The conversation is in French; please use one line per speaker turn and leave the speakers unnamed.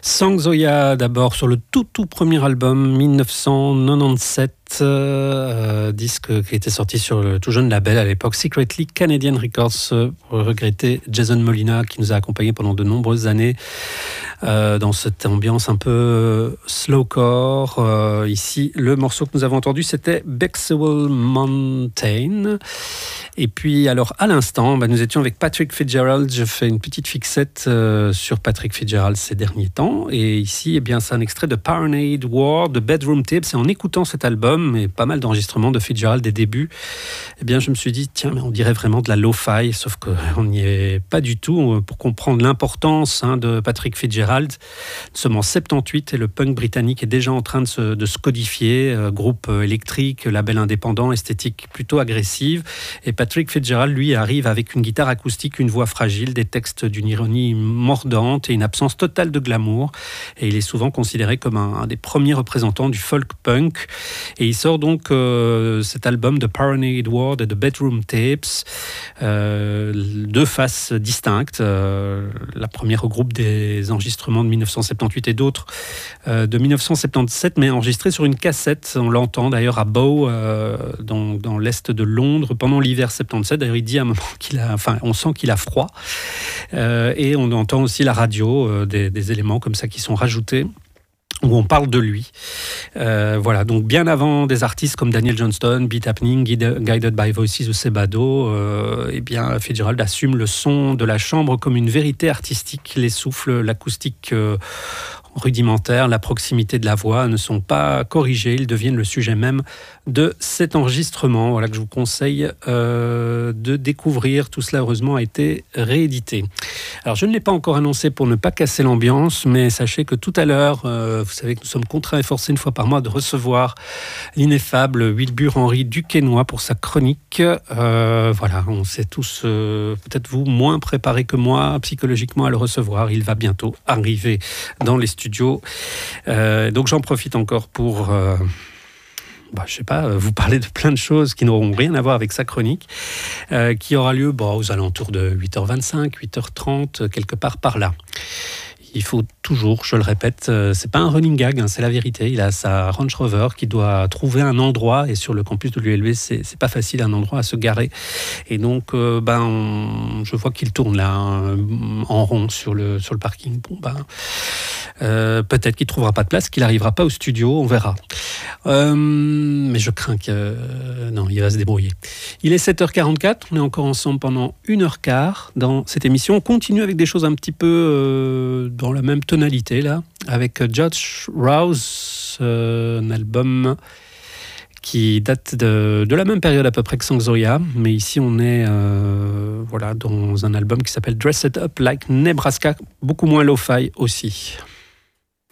Sangzoya d'abord sur le tout premier album 1997. Disque qui était sorti sur le tout jeune label à l'époque Secretly Canadian Records, pour regretter Jason Molina qui nous a accompagnés pendant de nombreuses années dans cette ambiance un peu slowcore. Ici le morceau que nous avons entendu c'était Bexewell Mountain. Et puis alors à l'instant nous étions avec Patrick Fitzgerald. Je fais une petite fixette sur Patrick Fitzgerald ces derniers temps, et ici c'est un extrait de Paranoid War de Bedroom Tapes. Et en écoutant cet album et pas mal d'enregistrements de Fitzgerald des débuts, je me suis dit tiens, mais on dirait vraiment de la lo-fi, sauf qu'on n'y est pas du tout. Pour comprendre l'importance de Patrick Fitzgerald, nous sommes en 78 et le punk britannique est déjà en train de se codifier, groupe électrique, label indépendant, esthétique plutôt agressive, et Patrick Fitzgerald lui arrive avec une guitare acoustique, une voix fragile, des textes d'une ironie mordante et une absence totale de glamour, et il est souvent considéré comme un des premiers représentants du folk punk. Et il sort donc cet album de Paranoid War et de Bedroom Tapes, deux faces distinctes. La première regroupe des enregistrements de 1978 et d'autres de 1977, mais enregistrés sur une cassette. On l'entend d'ailleurs à Bow, dans l'est de Londres, pendant l'hiver 77. D'ailleurs, il dit à un moment on sent qu'il a froid. Et on entend aussi la radio, des éléments comme ça qui sont rajoutés, où on parle de lui. Donc bien avant des artistes comme Daniel Johnston, Beat Happening, Guided by Voices ou Sebado, Fitzgerald assume le son de la chambre comme une vérité artistique. Les souffles, l'acoustique rudimentaire, la proximité de la voix ne sont pas corrigés, ils deviennent le sujet même de cet enregistrement. Voilà que je vous conseille de découvrir. Tout cela, heureusement, a été réédité. Alors, je ne l'ai pas encore annoncé pour ne pas casser l'ambiance, mais sachez que tout à l'heure, vous savez que nous sommes contraints et forcés une fois par mois de recevoir l'ineffable Wilbur Henry Duquesnoy pour sa chronique. On s'est tous, peut-être vous, moins préparés que moi psychologiquement à le recevoir. Il va bientôt arriver dans les studios. Donc j'en profite encore pour vous parler de plein de choses qui n'auront rien à voir avec sa chronique, qui aura lieu aux alentours de 8h25, 8h30, quelque part par là. Il faut toujours, je le répète, c'est pas un running gag, c'est la vérité. Il a sa Range Rover qui doit trouver un endroit, et sur le campus de l'ULB, c'est pas facile, un endroit à se garer. Et donc, je vois qu'il tourne là en rond sur le parking. Peut-être qu'il trouvera pas de place, qu'il n'arrivera pas au studio, on verra. Mais je crains il va se débrouiller. Il est 7h44, on est encore ensemble pendant 1h15 dans cette émission. On continue avec des choses un petit peu dans la même tonalité là, avec Josh Rouse, un album qui date de la même période à peu près que Sangzoya, mais ici on est dans un album qui s'appelle Dress It Up Like Nebraska, beaucoup moins lo-fi aussi.